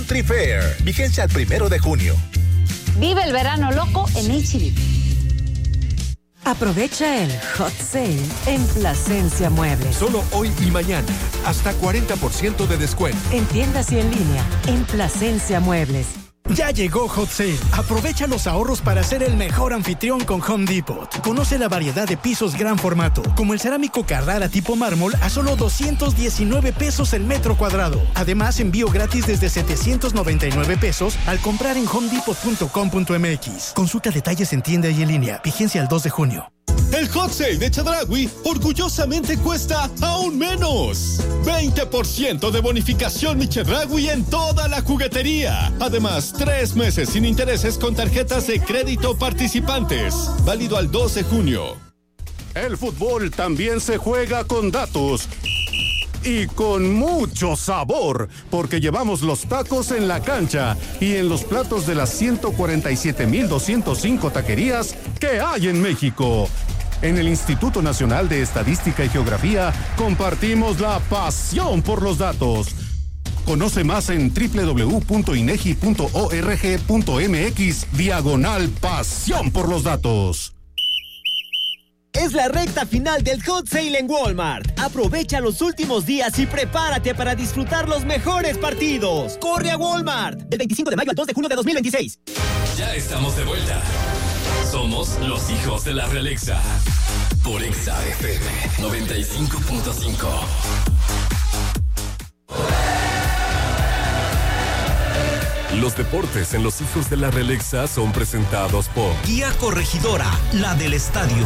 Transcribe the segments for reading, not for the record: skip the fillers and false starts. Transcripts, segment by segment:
Country Fair. Vigencia al 1 de junio. Vive el verano loco en H-E-B. Aprovecha el hot sale en Plasencia Muebles. Solo hoy y mañana, hasta 40% de descuento. En tiendas y en línea, en Plasencia Muebles. Ya llegó Hot Sale. Aprovecha los ahorros para ser el mejor anfitrión con Home Depot. Conoce la variedad de pisos gran formato, como el cerámico Carrara tipo mármol a solo 219 pesos el metro cuadrado. Además, envío gratis desde 799 pesos al comprar en homedepot.com.mx. Consulta detalles en tienda y en línea. Vigencia al 2 de junio. El Hot Sale de Chedraui orgullosamente cuesta aún menos. 20% de bonificación Mi Chedraui en toda la juguetería. Además, 3 meses sin intereses con tarjetas de crédito participantes. Válido al 2 de junio. El fútbol también se juega con datos. Y con mucho sabor, porque llevamos los tacos en la cancha y en los platos de las 147,205 taquerías que hay en México. En el Instituto Nacional de Estadística y Geografía compartimos la pasión por los datos. Conoce más en www.inegi.org.mx/pasión por los datos. Es la recta final del Hot Sale en Walmart. Aprovecha los últimos días y prepárate para disfrutar los mejores partidos. ¡Corre a Walmart! Del 25 de mayo al 2 de junio de 2026. Ya estamos de vuelta. Somos los hijos de la Realexa. Por Exa FM 95.5. Los deportes en los hijos de la Realexa son presentados por Guía Corregidora, la del estadio.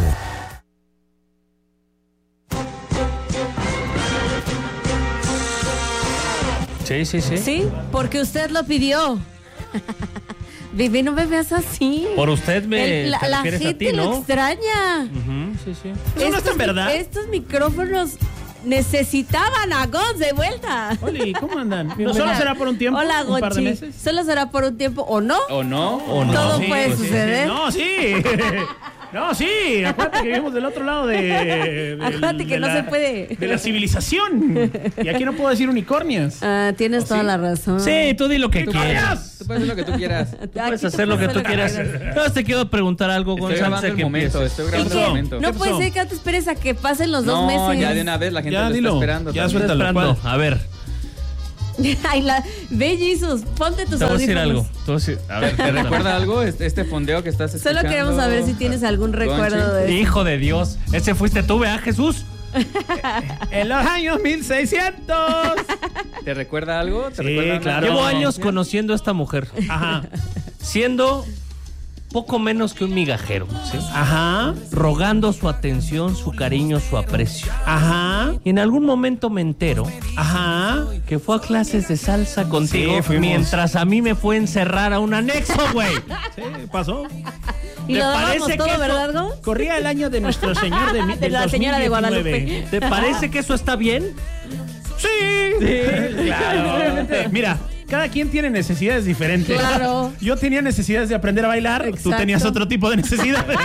Sí. Sí, porque usted lo pidió. Bebé, no me veas así. Por usted la gente a ti, ¿no? lo extraña. Sí. No es tan verdad. Estos micrófonos necesitaban a Gonz de vuelta. Oli, ¿cómo andan? ¿No solo será por un tiempo? Hola, ¿Un par de Gonchi. meses? Solo será por un tiempo, ¿o no? ¿O no? Todo Sí, puede suceder. No, sí. No, sí. Acuérdate que vivimos del otro lado Acuérdate que no se puede. De la civilización. Y aquí no puedo decir unicornias. Tienes toda la razón. Sí, tú di lo que quieras. Tú puedes hacer lo que tú quieras. Tú puedes Aquí hacer lo que tú quieras. quieras. No, te quiero preguntar algo, Estoy Gonzalo. grabando el momento. Estoy grabando el momento. No puede ser que no te esperes a que pasen los 2 No, meses. ya de una vez la gente Ya, lo dilo. está esperando. Ya también. suéltalo. A ver, Ay, ve, Jesus, ponte tus te voy a decir audífonos. algo. Te voy a decir, a ver, ¿Te recuerda algo este fondeo que estás escuchando? Solo queremos saber si tienes algún recuerdo de eso. Hijo de Dios, ese fuiste tú, ¿verdad, Jesús? En los años 1600. ¿Te recuerda algo? ¿Te Sí, recuerda claro. Llevo No. años conociendo a esta mujer. Ajá. Siendo poco menos que un migajero, ¿sí? Ajá. Rogando su atención, su cariño, su aprecio. Ajá. Y en algún momento me entero Ajá. que fue a clases de salsa contigo Sí, fuimos. mientras a mí me fue a encerrar a un anexo, güey. Sí, pasó. Y ¿Te lo dábamos parece todo, que eso- ¿verdad, Gonz? Corría el año de nuestro señor De la señora de 2019. Guadalupe. ¿Te parece que eso está bien? Sí, claro. Mira, cada quien tiene necesidades diferentes. Claro. Yo tenía necesidades de aprender a bailar, tú Exacto. tenías otro tipo de necesidades.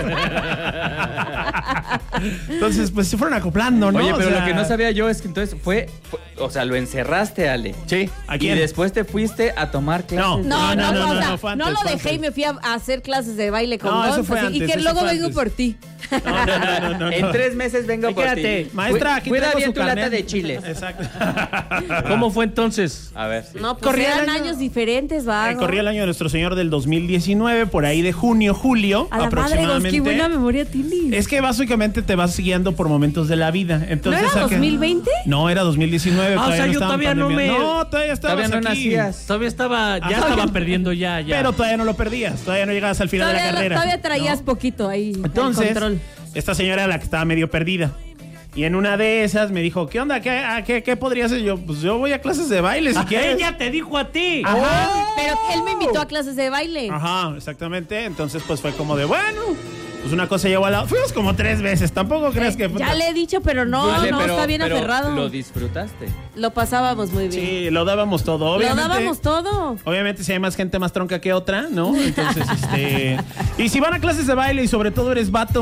Entonces, pues se fueron acoplando, ¿no? Oye, O pero sea, lo que no sabía yo es que entonces o sea, lo encerraste, Ale. Sí, ¿a quién? Y después te fuiste a tomar clases. No, fue no antes, lo fue dejé y antes. me fui a hacer clases de baile con No, eso Gonz, fue así, y antes, que eso luego fue vengo antes. por ti. No. En 3 meses vengo por ti. Quédate, maestra, aquí Cuida traigo bien su tu lata carnet. de chiles. Exacto. ¿Cómo fue entonces? A ver. No, pues Corría eran el año- años diferentes, va. Corría el año de nuestro señor del 2019, por ahí de junio, julio, A la madre, Gonz, aproximadamente. qué buena memoria tienes. Es que básicamente te vas siguiendo por momentos de la vida. Entonces, ¿No era acá- 2020? No, era 2019. Ah, o sea, yo estaba en todavía no pandemia. me- No, todavía estabas Todavía no aquí. nacías. Todavía estaba perdiendo ya. Pero todavía no lo perdías. Todavía no llegabas al final de la carrera. Todavía traías ¿no? poquito ahí. el Entonces, control. esta señora era la que estaba medio perdida. Y en una de esas me dijo, ¿qué onda? ¿Qué podría hacer? Yo, pues yo voy a clases de baile si quieres. Ella te dijo a ti. Ajá. Pero él me invitó a clases de baile. Ajá, exactamente. Entonces, pues fue como de, bueno, pues una cosa llevó a la... Fuimos como 3 veces. Tampoco crees que... Ya le he dicho, pero no, Ale, no, está bien pero aferrado. Lo disfrutaste. Lo pasábamos muy bien. Sí, lo dábamos todo. Obviamente, Lo dábamos todo. Obviamente si hay más gente más tronca que otra, ¿no? Entonces, y si van a clases de baile y sobre todo eres vato,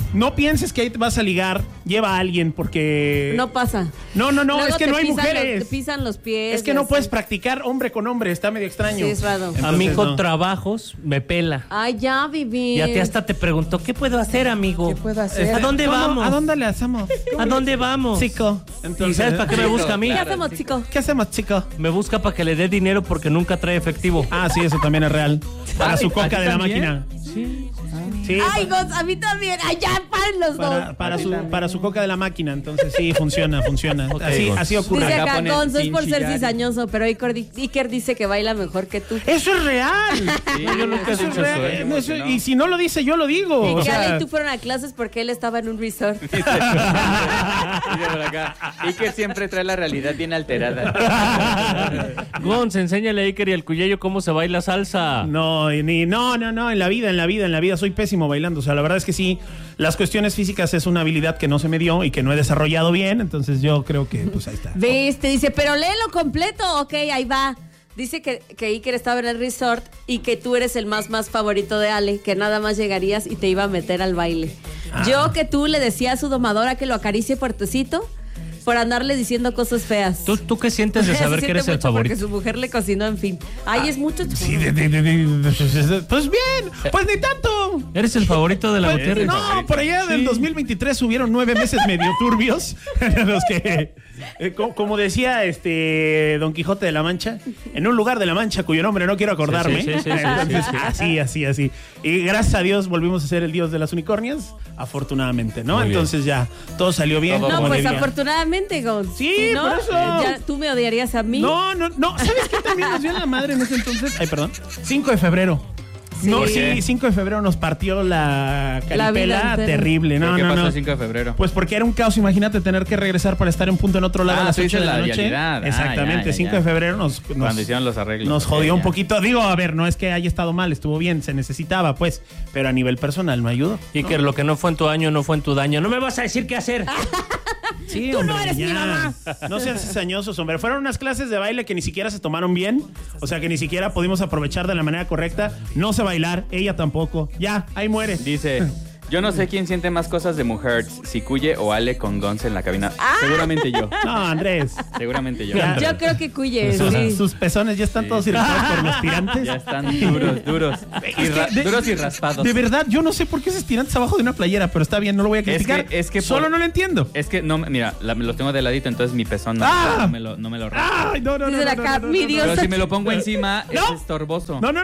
no pienses que ahí te vas a ligar, lleva a alguien porque... No pasa. No, Luego es que no hay mujeres. Te pisan los pies. Es que no puedes practicar hombre con hombre, está medio extraño. Sí, es raro. Entonces, a mí con trabajos me pela. Ay, ya, Vivi. Y a ti hasta te preguntó, ¿qué puedo hacer, amigo? ¿Qué puedo hacer? ¿A dónde vamos? ¿A dónde le hacemos? ¿A dónde vamos? Chico. ¿Y sabes para qué me busca a mí? ¿Qué hacemos, chico? ¿Qué hacemos, chico? Me busca para que le dé dinero porque nunca trae efectivo. Ah, sí, eso también es real. Para su ¿A coca ti de la también? máquina. Sí. Ay, Gonz, a mí también. Ay, ya, paren los dos. Para su coca de la máquina, entonces sí, funciona. Okay, así ocurre. Dice acá, Gonz, es por ser chillar. cizañoso, pero Iker dice que baila mejor que tú. ¡Eso es real! Sí, yo nunca he Eso es dicho real. eso, No, eso- y si no lo dice, yo lo digo. Y O que sea, Ale y tú fueron a clases porque él estaba en un resort. Dice por acá. Iker siempre trae la realidad bien alterada. Gonz, enséñale a Iker y al Cuyeyo cómo se baila salsa. No, en la vida soy pésimo bailando. O sea, la verdad es que sí, las cuestiones físicas es una habilidad que no se me dio y que no he desarrollado bien, entonces yo creo que pues ahí está. ¿Viste? Dice, pero léelo completo. Ok, ahí va. Dice que Iker estaba en el resort y que tú eres el más favorito de Ale, que nada más llegarías y te iba a meter al baile. Yo que tú le decía a su domadora que lo acaricie fuertecito por andarle diciendo cosas feas. ¿Tú qué sientes de saber Se que eres siente el mucho favorito? porque su mujer le cocinó, en fin. Ay, es mucho. Sí, pues bien, pues ni tanto. ¿Eres el favorito de la mujer? No, por allá del 2023 hubieron 9 meses medio turbios en los que, como decía Don Quijote de la Mancha, en un lugar de la Mancha cuyo nombre no quiero acordarme. Sí. Entonces, así. Y gracias a Dios volvimos a ser el dios de las unicornias, afortunadamente, ¿no? Muy bien. Entonces ya, todo salió bien. No, como pues debía. afortunadamente, Gonz. Sí, Si no, por eso. ya tú me odiarías a mí. No. ¿Sabes qué también nos dio en la madre en ese entonces? Ay, perdón. 5 de febrero. Sí. No, sí, 5 de febrero nos partió la La vida caripela entera. terrible. No, ¿Qué no, pasó no. el 5 de febrero? Pues porque era un caos, imagínate tener que regresar para estar en punto en otro lado a las tú 8 dices de la la noche. vialidad. Exactamente, Ya. 5 de febrero nos Cuando hicieron los arreglos. nos Ok, jodió un ya. poquito. Digo, a ver, no es que haya estado mal, estuvo bien, se necesitaba, pues, pero a nivel personal no ayudó. Iker, lo que no fue en tu año no fue en tu daño. No me vas a decir qué hacer. Sí, Tú hombre, no eres mi mamá. No sean cizañosos, hombre. Fueron unas clases de baile que ni siquiera se tomaron bien. O sea, que ni siquiera pudimos aprovechar de la manera correcta. No sé bailar, ella tampoco. Ya, ahí muere. Dice, yo no sé quién siente más cosas de mujeres, si Cuye o Ale con Gonz en la cabina. Seguramente yo. No, Andrés. Seguramente yo. Ya. Yo creo que Cuye, sí. Sus pezones ya están todos irritados por los tirantes. Ya están duros. Duros y raspados. De verdad, yo no sé por qué esos tirantes abajo de una playera, pero está bien, no lo voy a criticar. Es que solo no lo entiendo. Es que no, mira, me los tengo de ladito, entonces mi pezón no me lo raspa. Ay, no. Dice acá, mi Dios. Pero si me lo pongo encima, es estorboso. No.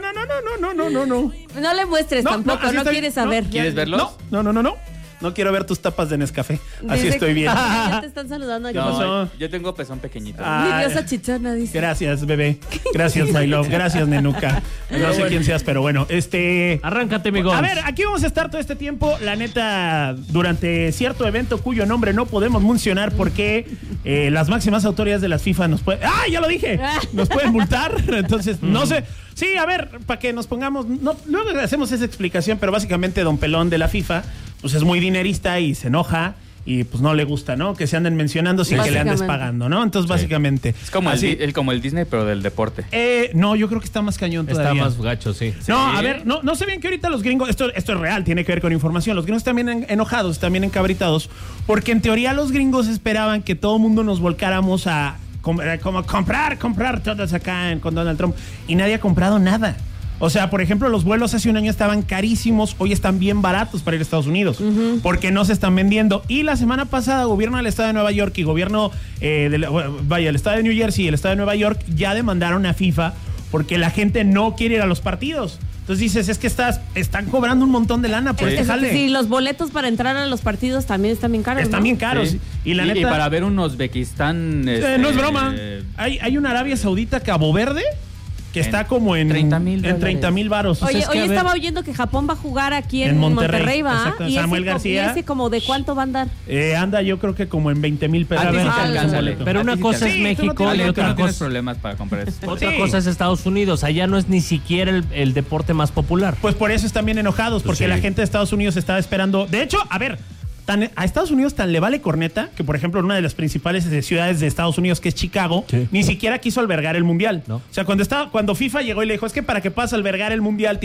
No le muestres tampoco, así no está quieres bien. saber. ¿Quieres verlos? No. No quiero ver tus tapas de Nescafé. Así Dice estoy que bien. Ya te están saludando aquí. ¿Qué pasó? No, yo tengo pezón pequeñito. Mi diosa chichona, dice. Gracias, bebé. Gracias, my love. Gracias, nenuca. No sé quién seas, pero bueno. Arráncate, mi Gonz. A ver, aquí vamos a estar todo este tiempo. La neta, durante cierto evento cuyo nombre no podemos mencionar porque las máximas autoridades de las FIFA nos pueden... ¡Ah, ya lo dije! Nos pueden multar. Entonces, no sé... Sí, a ver, para que nos pongamos... luego hacemos esa explicación, pero básicamente Don Pelón de la FIFA pues es muy dinerista y se enoja y pues no le gusta, ¿no? Que se anden mencionando sin que le andes pagando, ¿no? Entonces, básicamente... Es como como el Disney, pero del deporte. No, yo creo que está más cañón todavía. Está más gacho, sí. No, a ver, no se ven que ahorita los gringos, esto es real, tiene que ver con información, los gringos están bien enojados, están bien encabritados, porque en teoría los gringos esperaban que todo mundo nos volcáramos a como comprar todos acá con Donald Trump, y nadie ha comprado nada. O sea, por ejemplo, los vuelos hace un año estaban carísimos, hoy están bien baratos para ir a Estados Unidos, porque no se están vendiendo. Y la semana pasada, gobierno del estado de Nueva York y gobierno el estado de New Jersey y el estado de Nueva York ya demandaron a FIFA porque la gente no quiere ir a los partidos. Entonces dices, es que están cobrando un montón de lana por este jale. Sí, los boletos para entrar a los partidos también están bien caros. Están bien caros. Sí. Y la neta... Y para ver un Uzbekistán... no es broma. Hay una Arabia Saudita, Cabo Verde, que está como en 30,000 varos. Oye, O sea, es que, hoy estaba oyendo que Japón va a jugar aquí en Monterrey, ¿va? exacto, Y Samuel ese, García. ¿Y ese como de cuánto va a andar? Anda yo creo que como en 20,000 pesos. A ti sí te alcanza, Ale. Pero una cosa es México y otra no tienes cosa... problemas para comprar eso. Otra cosa es Estados Unidos. Allá no es ni siquiera el deporte más popular. Pues por eso están bien enojados, porque Sí. la gente de Estados Unidos estaba esperando. De hecho, a ver, a Estados Unidos tan le vale corneta que, por ejemplo, en una de las principales ciudades de Estados Unidos, que es Chicago, ni siquiera quiso albergar el Mundial. ¿No? O sea, cuando FIFA llegó y le dijo, es que para que puedas albergar el Mundial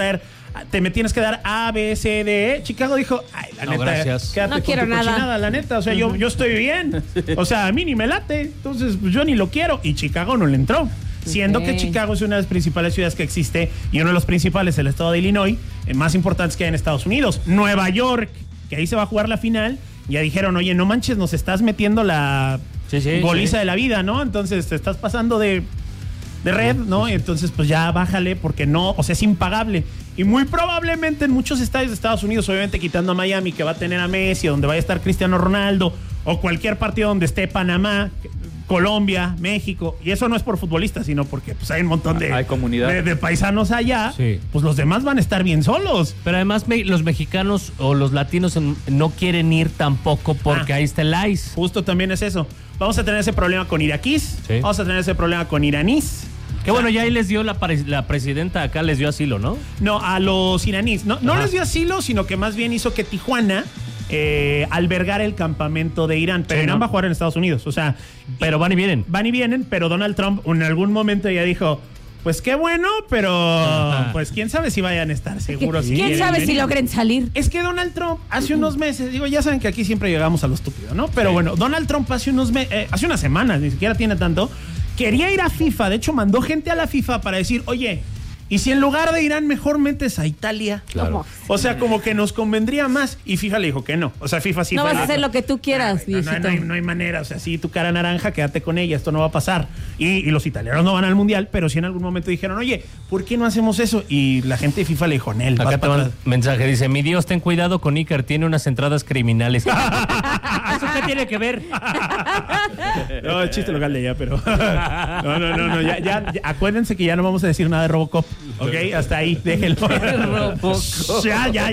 me tienes que dar A, B, C, D, E. Chicago dijo, ay, la neta, gracias. quédate No con quiero tu nada. cochinada, la neta. O sea, yo estoy bien. O sea, a mí ni me late. Entonces, pues, yo ni lo quiero. Y Chicago no le entró. Siendo que Chicago es una de las principales ciudades que existe y uno de los principales, el estado de Illinois, más importantes que hay en Estados Unidos. Nueva York, que ahí se va a jugar la final, ya dijeron, oye, no manches, nos estás metiendo la goliza de la vida, ¿no? Entonces te estás pasando de red, ¿no? Y entonces pues ya bájale porque no, o sea, es impagable. Y muy probablemente en muchos estadios de Estados Unidos, obviamente quitando a Miami, que va a tener a Messi, donde vaya a estar Cristiano Ronaldo, o cualquier partido donde esté Panamá, Colombia, México, y eso no es por futbolistas, sino porque pues hay un montón de paisanos allá, pues los demás van a estar bien solos. Pero además los mexicanos o los latinos no quieren ir tampoco porque ahí está el ICE. Justo también es eso. Vamos a tener ese problema con iraquíes, vamos a tener ese problema con iraníes. Que bueno, ya ahí les dio la presidenta acá, les dio asilo, ¿no? No, a los iraníes. No les dio asilo, sino que más bien hizo que Tijuana albergar el campamento de Irán. Pero Irán va a jugar en Estados Unidos, o sea, pero van y vienen, pero Donald Trump en algún momento ya dijo, pues qué bueno, pero pues quién sabe si vayan a estar seguros. ¿Quién sabe si logren salir? Es que Donald Trump hace unos meses, ya saben que aquí siempre llegamos a lo estúpido, ¿no? Pero bueno, Donald Trump hace unas semanas, ni siquiera tiene tanto, quería ir a FIFA. De hecho, mandó gente a la FIFA para decir, oye, ¿y si en lugar de Irán mejor metes a Italia? Claro. O sea, como que nos convendría más. Y FIFA le dijo que no. O sea, FIFA sí. No vas a hacer lo que tú quieras, viejito. No hay manera. O sea, sí, tu cara naranja, quédate con ella. Esto no va a pasar. Y los italianos no van al Mundial, pero sí en algún momento dijeron, oye, ¿por qué no hacemos eso? Y la gente de FIFA le dijo, Nel. Acá te van mensaje. Dice, mi Dios, ten cuidado con Iker. Tiene unas entradas criminales. ¿Eso qué tiene que ver? No, es chiste local de allá, pero... No. Ya, acuérdense que ya no vamos a decir nada de Robocop. ¿Ok? Hasta ahí, déjenlo. Ya.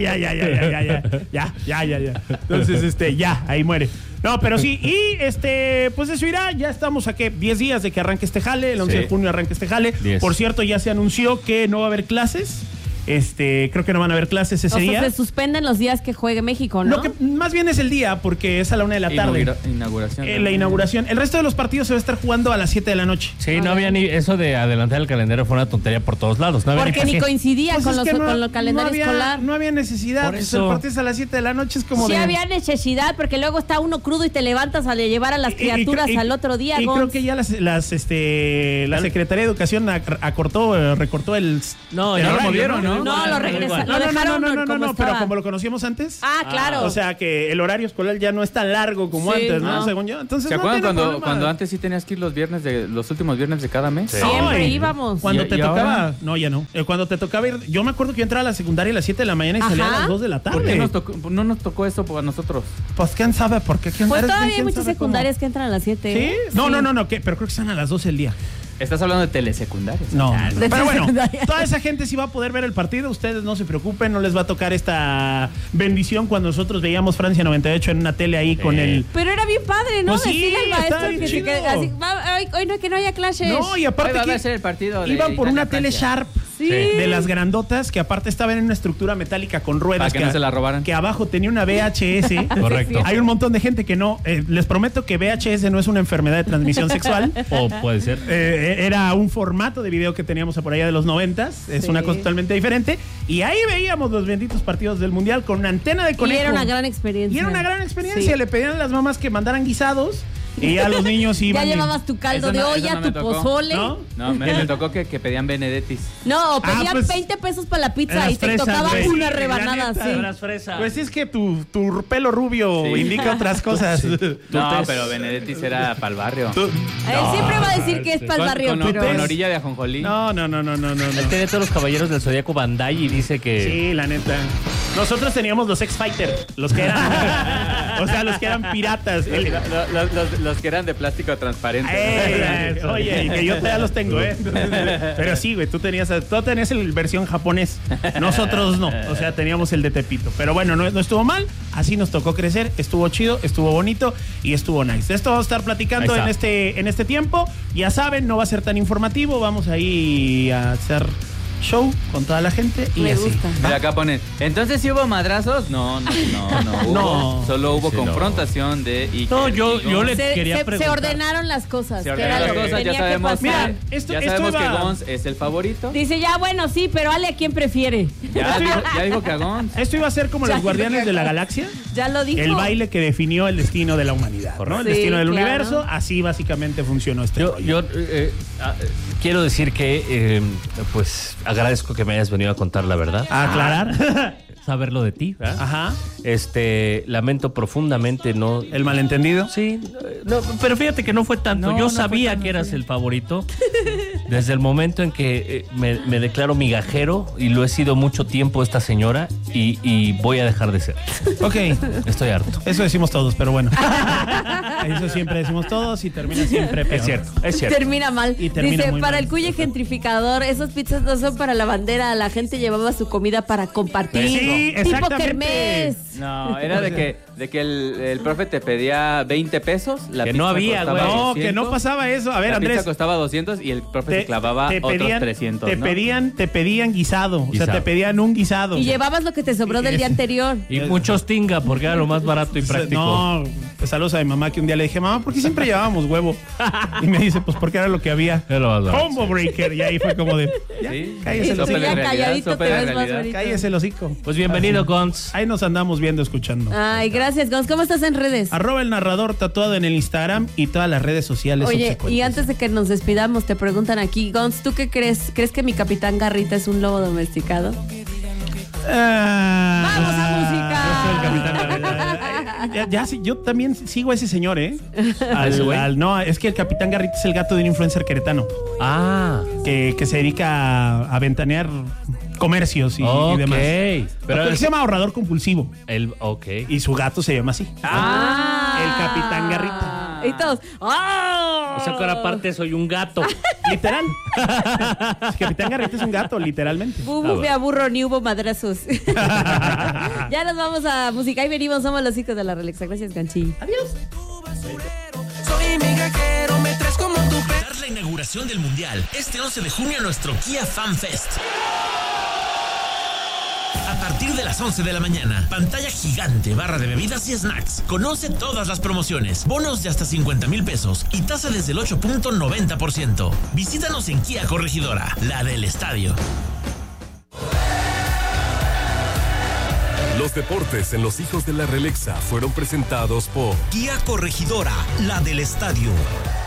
Entonces, ya, ahí muere. No, pero sí, y pues eso irá, ya estamos a 10 días de que arranque este jale, el 11 de junio arranque este jale. 10. Por cierto, ya se anunció que no va a haber clases. Creo que no van a haber clases ese día. Se suspenden los días que juegue México, ¿no? Lo que más bien es el día, porque es a la 1 de la tarde. Inauguración. La inauguración. El resto de los partidos se va a estar jugando a las 7 de la noche. Sí, no había ni eso de adelantar el calendario, fue una tontería por todos lados. No porque ni coincidía pues con el calendario escolar. No había necesidad. Por eso. El partido es a las 7 de la noche, es como sí había necesidad, porque luego está uno crudo y te levantas a llevar a las criaturas al otro día. Y creo que ya la Secretaría de Educación recortó el... No, ya lo movieron, ¿no? No, lo regresaron. No, pero como lo conocíamos antes. Ah, claro. O sea que el horario escolar ya no es tan largo como antes, ¿no? Según yo. Entonces, ¿se acuerdan cuando antes sí tenías que ir los últimos viernes de cada mes? Sí. Siempre íbamos. Cuando te tocaba, no, ya no. Cuando te tocaba ir, yo me acuerdo que yo entraba a la secundaria a las 7 de la mañana y salía a las 2 de la tarde. ¿Por qué no nos tocó eso a nosotros? Pues quién sabe por qué. Pues todavía hay muchas secundarias que entran a las 7. ¿Sí? No, pero creo que están a las 12 el día. Estás hablando de telesecundarias. No. Pero bueno, toda esa gente sí va a poder ver el partido. Ustedes no se preocupen, no les va a tocar esta bendición cuando nosotros veíamos Francia 98 en una tele ahí con el... Pero era bien padre, ¿no? Pues sí, decirle al maestro chido. que no haya clashes. No, y aparte va a ser el partido de iban por una Italia-Francia. tele Sharp. Sí. De las grandotas, que aparte estaban en una estructura metálica con ruedas. Para que no se la robaran. Que abajo tenía una VHS. Correcto. Hay un montón de gente que no. Les prometo que VHS no es una enfermedad de transmisión sexual. O puede ser. Era un formato de video que teníamos por allá de los 90s. Es una cosa totalmente diferente. Y ahí veíamos los benditos partidos del Mundial con una antena de conejo. Y era una gran experiencia. Sí. Le pedían a las mamás que mandaran guisados. Y a los niños iban. Ya llevabas tu caldo de olla, tu pozole. No, me tocó que pedían Benedettis. No, pedían 20 pesos para la pizza y te tocaba una rebanada así. Pues es que tu pelo rubio indica otras cosas. Sí. No, pero Benedettis era para el barrio. Él siempre va a decir que es para el barrio. Con orilla de ajonjolí. No. Él tiene todos los caballeros del Zodíaco Bandai y dice que... Sí, la neta. Nosotros teníamos los X-Fighter, los que eran... o sea, los que eran piratas. Los que eran de plástico transparente. Oye, que yo todavía los tengo, ¿eh? Pero sí, güey, tú tenías el versión japonés. Nosotros no. O sea, teníamos el de Tepito. Pero bueno, no estuvo mal. Así nos tocó crecer. Estuvo chido, estuvo bonito y estuvo nice. De esto vamos a estar platicando en este tiempo. Ya saben, no va a ser tan informativo. Vamos ahí a hacer show con toda la gente y Me así. gusta. Mira, acá ponen, ¿entonces sí hubo madrazos? No. No. Solo hubo Sí, confrontación de Iker. No, yo le quería Se preguntar. ordenaron las cosas. Se que ordenaron era las lo que cosas, ya tenía que sabemos. pasar. Mira, esto sabemos iba- que Gons es el favorito. Dice, ya bueno, sí, pero Ale, ¿a quién prefiere? Ya dijo que a Gons. Esto iba a ser como Ya. los Guardianes de la Galaxia. Ya lo dijo. El baile que definió el destino de la humanidad, ¿no? El Sí, destino del claro. universo. Así básicamente funcionó este rollo. Yo quiero decir que, pues, agradezco que me hayas venido a contar la verdad. A aclarar. Saberlo de ti, ¿verdad? Ajá. Lamento profundamente no... ¿El malentendido? Sí, no, pero fíjate que no fue tanto. No, Yo no fue sabía tanto, que eras sí. el favorito desde el momento en que me declaro migajero y lo he sido mucho tiempo esta señora y voy a dejar de ser. Ok. Estoy harto. Eso decimos todos, pero bueno. Eso siempre decimos todos y termina siempre peor. Es cierto. Termina mal. Y termina Dice, muy para mal. el cuye gentrificador, esas pizzas no son para la bandera. La gente llevaba su comida para compartir. Sí, tipo exactamente. kermés. No, era de que el profe te pedía 20 pesos. La Que pizza no había, costaba güey. No, 200, que no pasaba eso. A ver, la Andrés. pizza costaba 200 y el profe se clavaba otros 300, te ¿no? pedían guisado. O sea, te pedían un guisado. Y llevabas lo que te sobró del día anterior. Y muchos tinga porque era lo más barato y práctico. No, pues saludos a mi mamá que un día le dije, mamá, ¿por qué siempre llevábamos huevo? Y me dice, pues porque era lo que había. Era lo más barato. Combo breaker. Y ahí fue como de, ya, Sí. cállese el Sope de hocico. ya realidad, calladito sope te de ves más realidad. bonito. Cállese el hocico. Pues bienvenido, Así. Gons. Ahí nos andamos viendo, escuchando. Ay, gracias, Gons. ¿Cómo estás en redes? @ el narrador tatuado en el Instagram y todas las redes sociales. Oye, subsecuentes. y antes de que nos despidamos, te preguntan aquí, Gons, ¿tú qué crees? ¿Crees que mi capitán Garrita es un lobo domesticado? ¡Vamos a música! Ya, sí, yo también sigo a ese señor, ¿eh? ese güey? No, es que el Capitán Garrita es el gato de un influencer queretano que se dedica a ventanear comercios y demás. Pero Pero se llama ahorrador compulsivo. Ok. Y su gato se llama así. El Capitán Garrita. Y todos, ¡ah! O sea que ahora aparte soy un gato. Literal. El Capitán Garrita es un gato, literalmente. Bubu, me aburro, ni hubo madrazos. Ya nos vamos a música y venimos, somos los hijos de la Relexa. Gracias, Ganchi. Adiós. Soy migajero, me traes como tu Dar la inauguración del Mundial este 11 de junio a nuestro Kia Fan Fest. A partir de las 11 de la mañana, pantalla gigante, barra de bebidas y snacks. Conoce todas las promociones, bonos de hasta 50,000 pesos y tasa desde el 8.90%. Visítanos en Kia Corregidora, la del estadio. Los deportes en Los Hijos de la Relexa fueron presentados por Kia Corregidora, la del estadio.